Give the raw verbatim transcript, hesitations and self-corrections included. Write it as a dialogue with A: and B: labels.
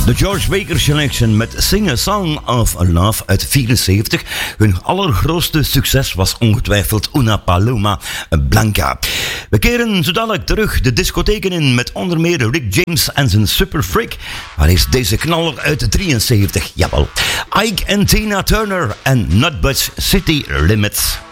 A: De George Baker Selection met Sing a Song of Love uit vierenzeventig. Hun allergrootste succes was ongetwijfeld Una Paloma Blanca. We keren zo dadelijk terug de discotheken in met onder meer Rick James en zijn Super Freak. Maar is deze knaller uit drieënzeventig, jawel. Ike en Tina Turner en Nutbush City Limits.